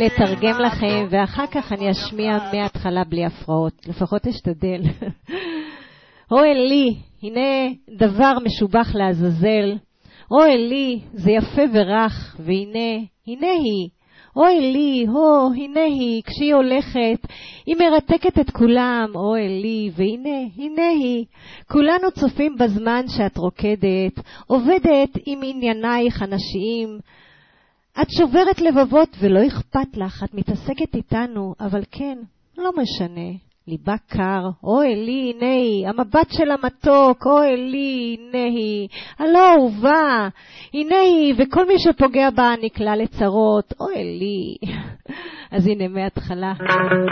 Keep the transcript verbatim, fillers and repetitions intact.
לתרגם לכם, ואחר כך אני אשמיע מההתחלה בלי הפרעות, לפחות אשתדל. או אלי, הנה דבר משובח לעזאזל. או אלי, זה יפה ורח, והנה, הנה היא. אוי לי, הו, הנה היא, כשהיא הולכת, היא מרתקת את כולם, אוי לי, והנה, הנה היא. כולנו צופים בזמן שאת רוקדת, עובדת עם עניינייך הנשיים. את שוברת לבבות ולא אכפת לך, את מתעסקת איתנו, אבל כן, לא משנה. ליבה קר, אוי לי, הנה היא, המבט של המתוק, אוי לי, הנה היא, הלא אהובה, הנה היא, וכל מי שפוגע בה נקלע לצרות, אוי לי. אז הנה מההתחלה.